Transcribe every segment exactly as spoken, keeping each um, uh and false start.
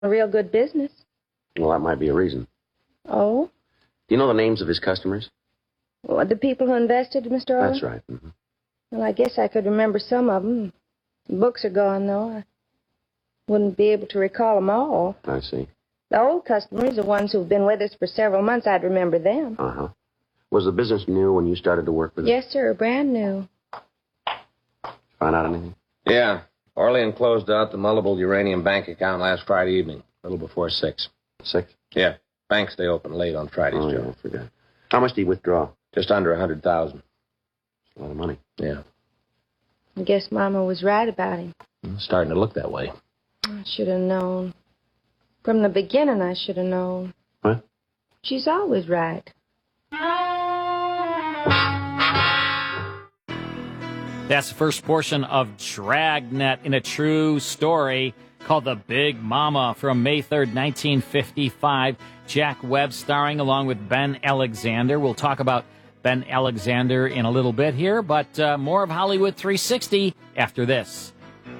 a real good business. Well, that might be a reason. Oh? Do you know the names of his customers? Well, the people who invested, Mister Orland? That's right. Mm-hmm. Well, I guess I could remember some of them. The books are gone, though. I wouldn't be able to recall them all. I see. The old customers, the ones who've been with us for several months, I'd remember them. Uh-huh. Was the business new when you started to work with it? Yes, sir, brand new. Find out anything? Yeah. Orlean closed out the multiple uranium bank account last Friday evening, a little before six. Six? Yeah. Banks stay open late on Fridays, oh, Joe. Yeah, I forgot. How much did he withdraw? Just under a hundred thousand. That's a lot of money. Yeah. I guess Mama was right about him. It's starting to look that way. I should have known. From the beginning, I should have known. What? She's always right. That's the first portion of Dragnet in a true story called The Big Mama from May third, nineteen fifty-five. Jack Webb starring along with Ben Alexander. We'll talk about Ben Alexander in a little bit here, but uh, more of Hollywood three sixty after this.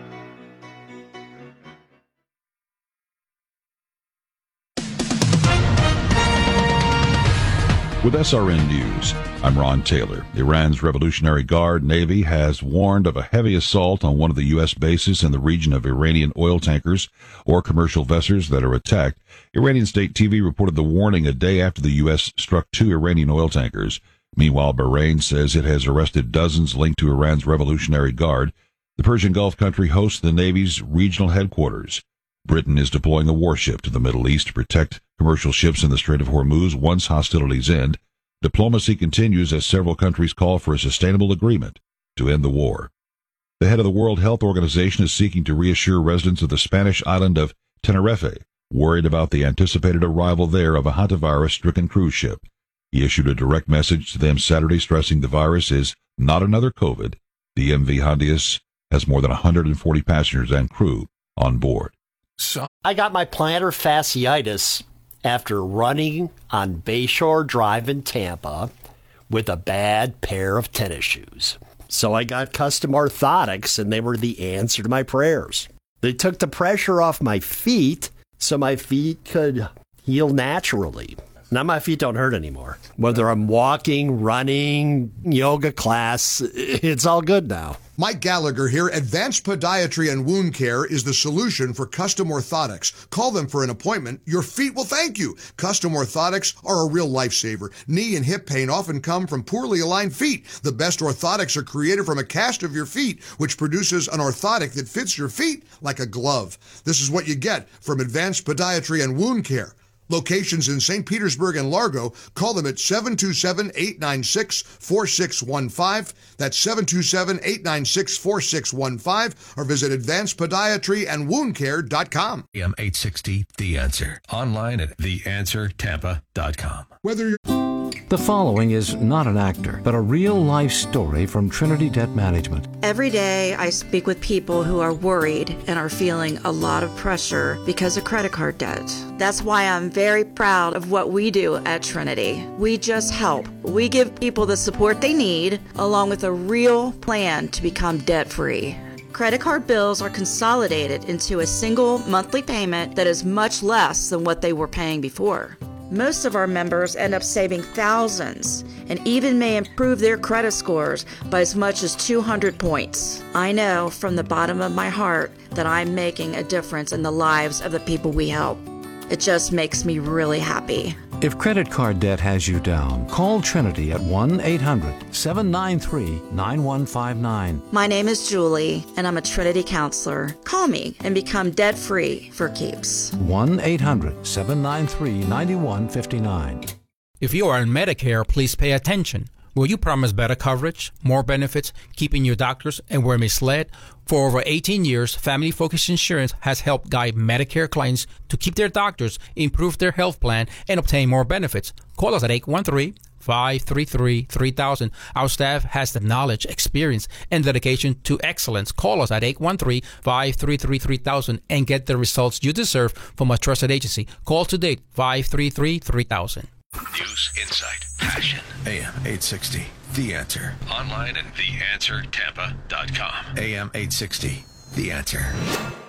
With S R N News, I'm Ron Taylor. Iran's Revolutionary Guard Navy has warned of a heavy assault on one of the U S bases in the region of Iranian oil tankers or commercial vessels that are attacked. Iranian state T V reported the warning a day after the U S struck two Iranian oil tankers. Meanwhile, Bahrain says it has arrested dozens linked to Iran's Revolutionary Guard. The Persian Gulf country hosts the Navy's regional headquarters. Britain is deploying a warship to the Middle East to protect commercial ships in the Strait of Hormuz once hostilities end. Diplomacy continues as several countries call for a sustainable agreement to end the war. The head of the World Health Organization is seeking to reassure residents of the Spanish island of Tenerife, worried about the anticipated arrival there of a hantavirus-stricken cruise ship. He issued a direct message to them Saturday stressing the virus is not another COVID. The M V Hondias has more than one hundred forty passengers and crew on board. So I got my plantar fasciitis after running on Bayshore Drive in Tampa with a bad pair of tennis shoes. So I got custom orthotics, and they were the answer to my prayers. They took the pressure off my feet so my feet could heal naturally. Now my feet don't hurt anymore. Whether I'm walking, running, yoga class, it's all good now. Mike Gallagher here. Advanced Podiatry and Wound Care is the solution for custom orthotics. Call them for an appointment. Your feet will thank you. Custom orthotics are a real lifesaver. Knee and hip pain often come from poorly aligned feet. The best orthotics are created from a cast of your feet, which produces an orthotic that fits your feet like a glove. This is what you get from Advanced Podiatry and Wound Care. Locations in Saint Petersburg and Largo. Call them at seven two seven, eight nine six, four six one five. That's seven two seven, eight nine six, four six one five. Or visit advanced podiatry and wound care dot com. A M eight sixty, The Answer. Online at the answer tampa dot com. Whether you're... The following is not an actor, but a real-life story from Trinity Debt Management. Every day I speak with people who are worried and are feeling a lot of pressure because of credit card debt. That's why I'm very proud of what we do at Trinity. We just help. We give people the support they need, along with a real plan to become debt-free. Credit card bills are consolidated into a single monthly payment that is much less than what they were paying before. Most of our members end up saving thousands and even may improve their credit scores by as much as two hundred points. I know from the bottom of my heart that I'm making a difference in the lives of the people we help. It just makes me really happy. If credit card debt has you down, call Trinity at one eight hundred, seven nine three, nine one five nine. My name is Julie, and I'm a Trinity counselor. Call me and become debt-free for keeps. one eight hundred, seven nine three, nine one five nine. If you are on Medicare, please pay attention. Will you promise better coverage, more benefits, keeping your doctors, and were misled? For over eighteen years, Family Focus Insurance has helped guide Medicare clients to keep their doctors, improve their health plan, and obtain more benefits. Call us at eight one three, five three three, three thousand. Our staff has the knowledge, experience, and dedication to excellence. Call us at eight one three, five three three, three thousand and get the results you deserve from a trusted agency. Call today, five three three, three thousand. News, insight, passion. A M eight sixty, The Answer. Online at the answer tampa dot com. A M eight sixty, The Answer.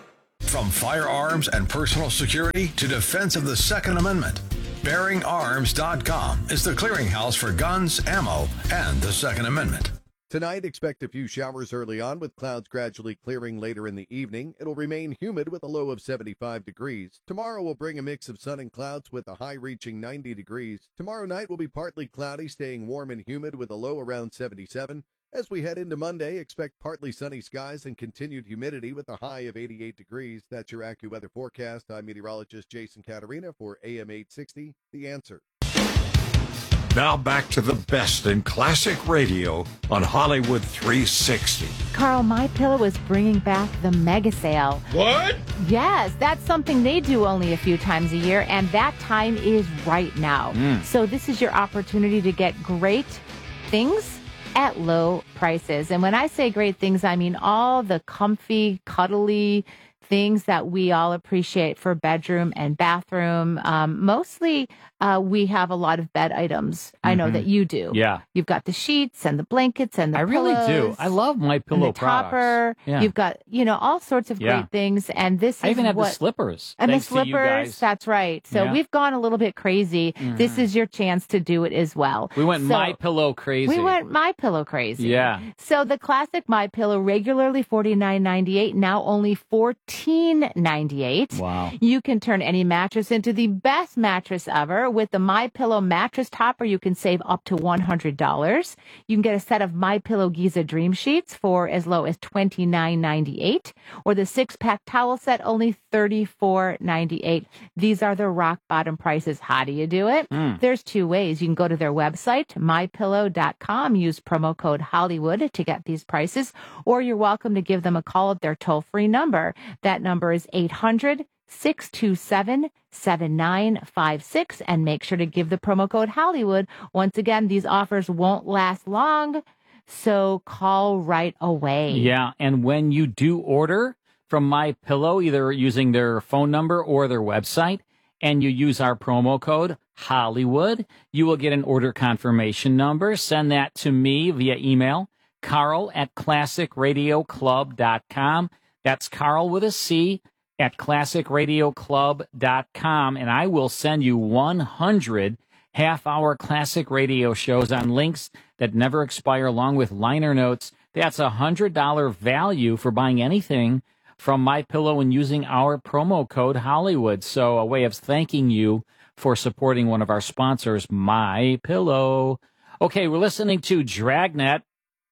From firearms and personal security to defense of the Second Amendment, bearing arms dot com is the clearinghouse for guns, ammo, and the Second Amendment. Tonight, expect a few showers early on with clouds gradually clearing later in the evening. It'll remain humid with a low of seventy-five degrees. Tomorrow will bring a mix of sun and clouds with a high reaching ninety degrees. Tomorrow night will be partly cloudy, staying warm and humid with a low around seventy-seven. As we head into Monday, expect partly sunny skies and continued humidity with a high of eighty-eight degrees. That's your AccuWeather forecast. I'm meteorologist Jason Caterina for A M eight sixty, The Answer. Now back to the best in classic radio on Hollywood three sixty. Carl, MyPillow is bringing back the mega sale. What? Yes, that's something they do only a few times a year, and that time is right now. Mm. So this is your opportunity to get great things at low prices. And when I say great things, I mean all the comfy, cuddly things that we all appreciate for bedroom and bathroom. Um, mostly, uh, we have a lot of bed items. I know Mhm. that you do. Yeah. You've got the sheets and the blankets and the I really do. pillows I love my and pillow the topper. products. Yeah. You've got, you know, all sorts of Yeah. great things. And this is I even have what, the slippers. and thanks the to you slippers. guys. That's right. So Yeah. we've gone a little bit crazy. Mhm. This is your chance to do it as well. We went So- my pillow crazy. We went My Pillow crazy. Yeah. So the classic My Pillow, regularly forty-nine ninety-eight, now only fourteen ninety-eight. Wow. You can turn any mattress into the best mattress ever. With the My Pillow mattress topper, you can save up to one hundred dollars. You can get a set of My Pillow Giza Dream Sheets for as low as twenty-nine ninety-eight, or the six-pack towel set only thirty-four ninety-eight. These are the rock bottom prices. How do you do it? Mm. There's two ways. You can go to their website, my pillow dot com, use promo code Hollywood to get these prices, or you're welcome to give them a call at their toll-free number. That number is eight hundred, six two seven, seven nine five six, and make sure to give the promo code Hollywood. Once again, these offers won't last long, so call right away. Yeah, and when you do order from My Pillow, either using their phone number or their website, and you use our promo code Hollywood, you will get an order confirmation number. Send that to me via email, Carl at classic radio club dot com. That's Carl with a C at classic radio club dot com, and I will send you one hundred half-hour classic radio shows on links that never expire, along with liner notes. That's a one hundred dollars value for buying anything from MyPillow and using our promo code Hollywood. So a way of thanking you for supporting one of our sponsors, MyPillow. Okay, we're listening to Dragnet,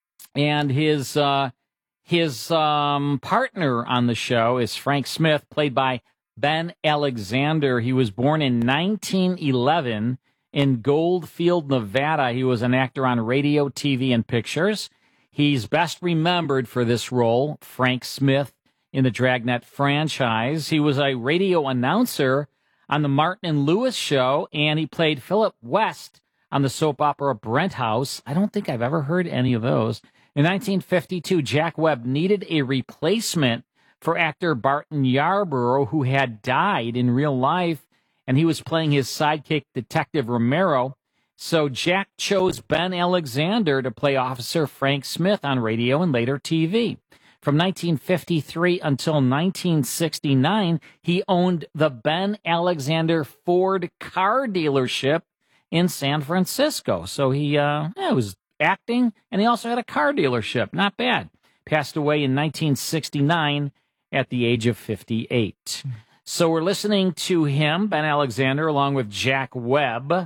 and his uh, his um, partner on the show is Frank Smith, played by Ben Alexander. He was born in nineteen eleven in Goldfield, Nevada. He was an actor on radio, T V, and pictures. He's best remembered for this role, Frank Smith, in the Dragnet franchise. He was a radio announcer on the Martin and Lewis show, and he played Philip West on the soap opera Brent House. I don't think I've ever heard any of those. In nineteen fifty-two, Jack Webb needed a replacement for actor Barton Yarborough, who had died in real life, and he was playing his sidekick, Detective Romero. So Jack chose Ben Alexander to play Officer Frank Smith on radio and later T V. From nineteen fifty-three until nineteen sixty-nine, he owned the Ben Alexander Ford car dealership in San Francisco. So he uh, yeah, was acting, and he also had a car dealership. Not bad. Passed away in nineteen sixty-nine at the age of fifty-eight. So we're listening to him, Ben Alexander, along with Jack Webb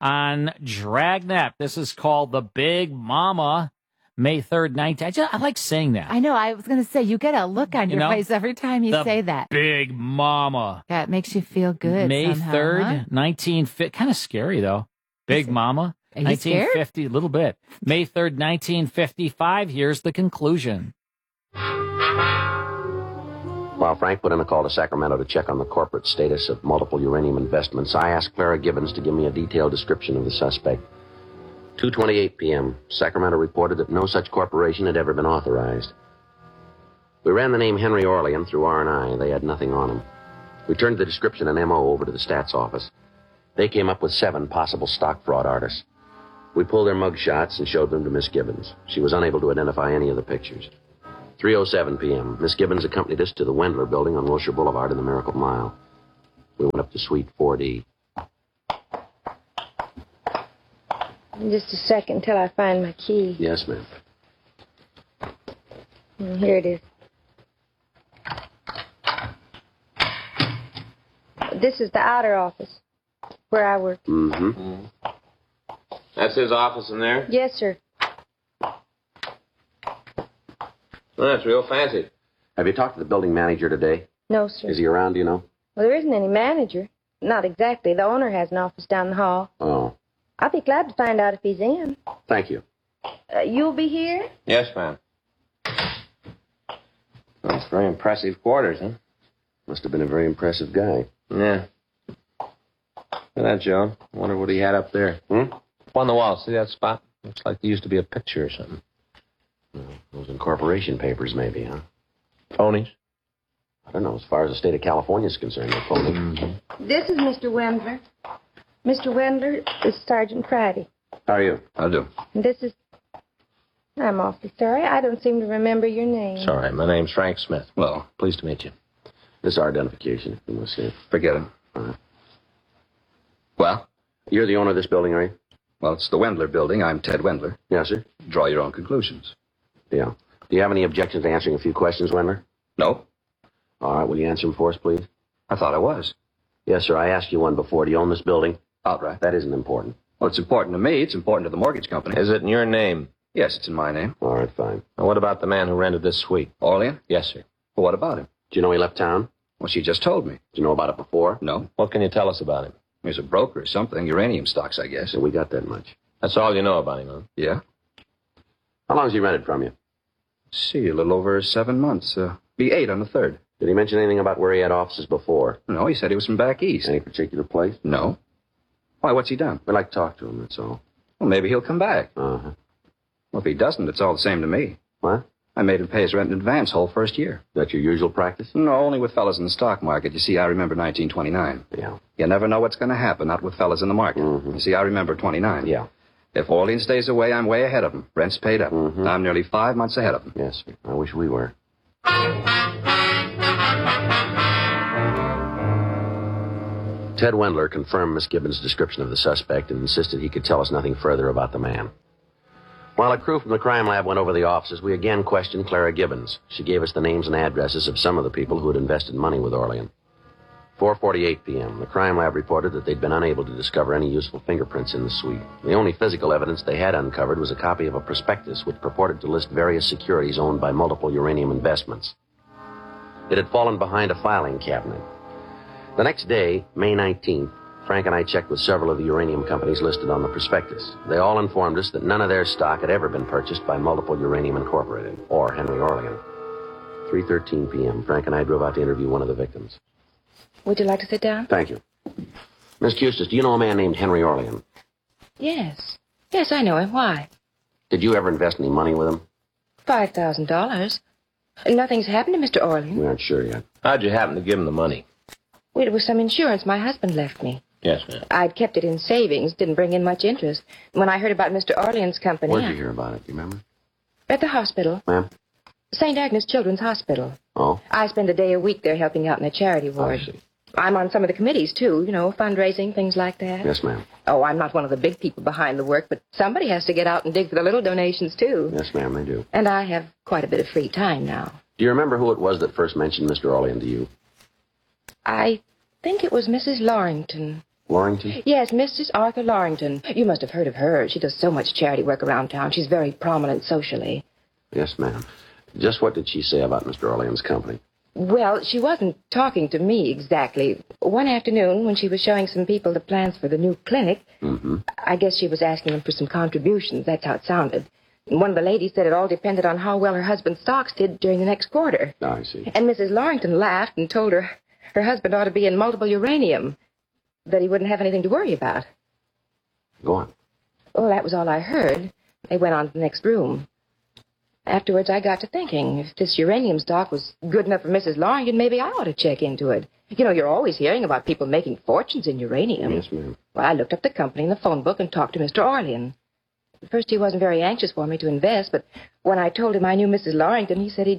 on Dragnet. This is called The Big Mama. May third, nineteen. I, just, I like saying that. I know. I was going to say, you get a look on You your know, face every time you the say that. Big Mama. That makes you feel good. May somehow, third, huh? nineteen fifty. Kind of scary, though. Big Mama. Are you nineteen fifty, a little bit. May third, nineteen fifty-five. Here's the conclusion. While Frank put in a call to Sacramento to check on the corporate status of multiple uranium investments, I asked Clara Gibbons to give me a detailed description of the suspect. two twenty-eight p.m., Sacramento reported that no such corporation had ever been authorized. We ran the name Henry Orlean through R and I. They had nothing on him. We turned the description and M O over to the stats office. They came up with seven possible stock fraud artists. We pulled their mug shots and showed them to Miss Gibbons. She was unable to identify any of the pictures. three oh seven p.m. Miss Gibbons accompanied us to the Wendler building on Wilshire Boulevard in the Miracle Mile. We went up to Suite four D. Just a second till I find my key. Yes, ma'am. Mm, here it is. This is the outer office where I work. Mm-hmm. That's his office in there? Yes, sir. Well, that's real fancy. Have you talked to the building manager today? No, sir. Is he around, do you know? Well, there isn't any manager. Not exactly. The owner has an office down the hall. Oh. I'll be glad to find out if he's in. Thank you. Uh, you'll be here? Yes, ma'am. That's very impressive quarters, huh? Must have been a very impressive guy. Yeah. Look at that, Joe. I wonder what he had up there. Hmm? Up on the wall. See that spot? Looks like there used to be a picture or something. Well, those incorporation papers, maybe, huh? Phonies? I don't know. As far as the state of California is concerned, they're phony. Mm-hmm. This is Mister Wendler. Mister Wendler is Sergeant Friday. How are you? I'll do. And this is... I'm awfully sorry. I don't seem to remember your name. It's all right. My name's Frank Smith. Well, pleased to meet you. This is our identification, if you must say. Forget him. Uh-huh. Well? You're the owner of this building, are you? Well, it's the Wendler building. I'm Ted Wendler. Yes, sir. Draw your own conclusions. Yeah. Do you have any objections to answering a few questions, Wendler? No. All right. Will you answer them for us, please? I thought I was. Yes, sir. I asked you one before. Do you own this building? Outright. That isn't important. Well, it's important to me. It's important to the mortgage company. Is it in your name? Yes, it's in my name. All right, fine. Now, what about the man who rented this suite? Orlean? Yes, sir. Well, what about him? Do you know he left town? Well, she just told me. Did you know about it before? No. What can you tell us about him? He's a broker or something. Uranium stocks, I guess. Yeah, we got that much. That's all you know about him, huh? Yeah. How long has he rented from you? See, a little over seven months. Uh, be eight on the third. Did he mention anything about where he had offices before? No, he said he was from back east. Any particular place? No. Why, what's he done? We'd like to talk to him, that's all. Well, maybe he'll come back. Uh-huh. Well, if he doesn't, it's all the same to me. What? I made him pay his rent in advance whole first year. That your usual practice? No, only with fellas in the stock market. You see, I remember nineteen twenty-nine. Yeah. You never know what's going to happen, not with fellas in the market. Mm-hmm. You see, I remember twenty-nine. Yeah. If Orlean stays away, I'm way ahead of him. Rent's paid up. Mm-hmm. I'm nearly five months ahead of him. Yes, sir. I wish we were. Ted Wendler confirmed Miss Gibbons' description of the suspect and insisted he could tell us nothing further about the man. While a crew from the crime lab went over the offices, we again questioned Clara Gibbons. She gave us the names and addresses of some of the people who had invested money with Orlean. four forty-eight p.m., the crime lab reported that they'd been unable to discover any useful fingerprints in the suite. The only physical evidence they had uncovered was a copy of a prospectus which purported to list various securities owned by multiple uranium investments. It had fallen behind a filing cabinet. The next day, May nineteenth, Frank and I checked with several of the uranium companies listed on the prospectus. They all informed us that none of their stock had ever been purchased by Multiple Uranium Incorporated or Henry Orlean. three thirteen p.m., Frank and I drove out to interview one of the victims. Would you like to sit down? Thank you. Miss Custis, do you know a man named Henry Orlean? Yes. Yes, I know him. Why? Did you ever invest any money with him? Five thousand dollars. Nothing's happened to Mister Orlean. We aren't sure yet. How'd you happen to give him the money? Well, it was some insurance my husband left me. Yes, ma'am. I'd kept it in savings, didn't bring in much interest. When I heard about Mister Orlean's company... Where'd I... you hear about it, do you remember? At the hospital. Ma'am? Saint Agnes Children's Hospital. Oh? I spend a day a week there helping out in the charity ward. I see. I'm on some of the committees, too, you know, fundraising, things like that. Yes, ma'am. Oh, I'm not one of the big people behind the work, but somebody has to get out and dig for the little donations, too. Yes, ma'am, they do. And I have quite a bit of free time now. Do you remember who it was that first mentioned Mister Orlean to you? I think it was Missus Lorrington. Lorrington? Yes, Missus Arthur Lorrington. You must have heard of her. She does so much charity work around town. She's very prominent socially. Yes, ma'am. Just what did she say about Mister Orlean's company? Well, she wasn't talking to me exactly. One afternoon, when she was showing some people the plans for the new clinic, Mm-hmm. I guess she was asking them for some contributions. That's how it sounded. And one of the ladies said it all depended on how well her husband's stocks did during the next quarter. Oh, I see. And Missus Lorrington laughed and told her her husband ought to be in multiple uranium, that he wouldn't have anything to worry about. Go on. Well, that was all I heard. They went on to the next room. Afterwards, I got to thinking, if this uranium stock was good enough for Missus Lorrington, maybe I ought to check into it. You know, you're always hearing about people making fortunes in uranium. Yes, ma'am. Well, I looked up the company in the phone book and talked to Mister Orlean. At first, he wasn't very anxious for me to invest, but when I told him I knew Missus Lorrington, he said he'd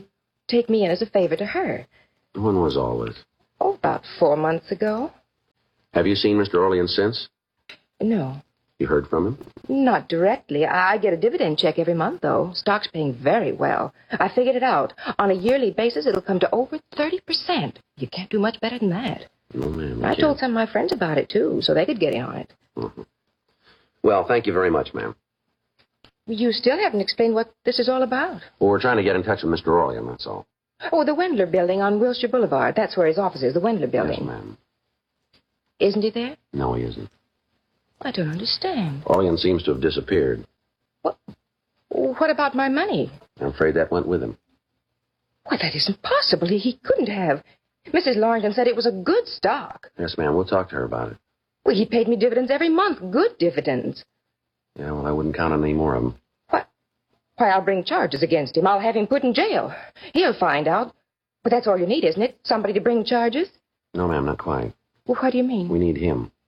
take me in as a favor to her. When was all this? Oh, about four months ago. Have you seen Mister Orlean since? No, You heard from him? not directly. I get a dividend check every month, though. Stock's paying very well. I figured it out. On a yearly basis, it'll come to over thirty percent. You can't do much better than that. No, ma'am. I told some of my friends about it, too, so they could get in on it. Mm-hmm. Well, thank you very much, ma'am. You still haven't explained what this is all about. Well, we're trying to get in touch with Mister Orlean, that's all. Oh, the Wendler Building on Wilshire Boulevard. That's where his office is, the Wendler Building. Yes, ma'am. Isn't he there? No, he isn't. I don't understand. Orlean seems to have disappeared. What about my money? I'm afraid that went with him. Why, that isn't possible. He, he couldn't have. Missus Lawrington said it was a good stock. Yes, ma'am. We'll talk to her about it. Well, he paid me dividends every month. Good dividends. Yeah, well, I wouldn't count on any more of them. Why, I'll bring charges against him. I'll have him put in jail. He'll find out. But that's all you need, isn't it? Somebody to bring charges? No, ma'am, not quite. Well, what do you mean? We need him.